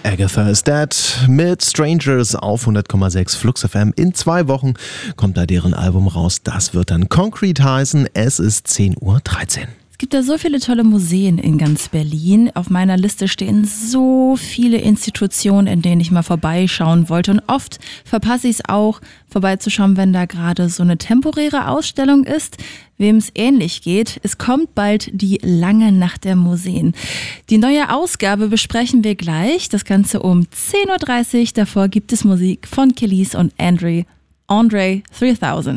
Agatha is Dead mit Strangers auf 100,6 Flux FM. In 2 Wochen kommt da deren Album raus. Das wird dann Concrete heißen. Es ist 10:13 Uhr. Es gibt da so viele tolle Museen in ganz Berlin. Auf meiner Liste stehen so viele Institutionen, in denen ich mal vorbeischauen wollte. Und oft verpasse ich es auch, vorbeizuschauen, wenn da gerade so eine temporäre Ausstellung ist. Wem es ähnlich geht, es kommt bald die lange Nacht der Museen. Die neue Ausgabe besprechen wir gleich. Das Ganze um 10:30 Uhr. Davor gibt es Musik von Kelis und Andre 3000.